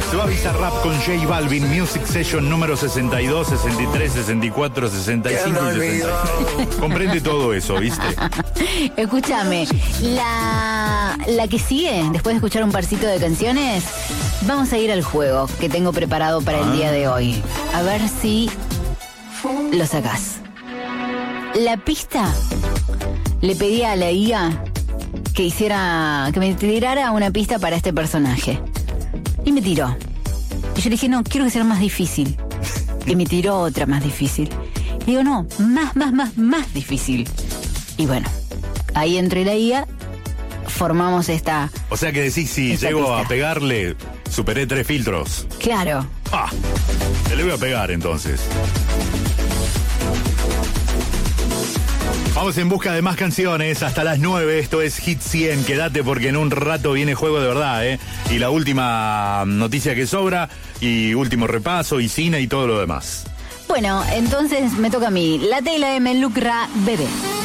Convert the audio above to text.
Suaviza Rap con J Balvin, Music Session número 62, 63, 64, 65 y 66. Comprende todo eso, ¿viste? Escúchame, la que sigue, después de escuchar un parcito de canciones, vamos a ir al juego que tengo preparado para el día de hoy. A ver si lo sacás. La pista le pedí a la IA que me tirara una pista para este personaje. Y me tiró. Y yo le dije, no, quiero que sea más difícil. Y me tiró otra más difícil. Y digo, no, más difícil. Y bueno, ahí entre la IA formamos esta... O sea que decís, si llego pista. a pegarle, superé 3 filtros. Claro. Te le voy a pegar entonces. Vamos en busca de más canciones hasta las 9. Esto es Hit 100. Quédate porque en un rato viene juego de verdad, ¿eh? Y la última noticia que sobra, y último repaso, y cine y todo lo demás. Bueno, entonces me toca a mí. La tela de Melukra Bebé.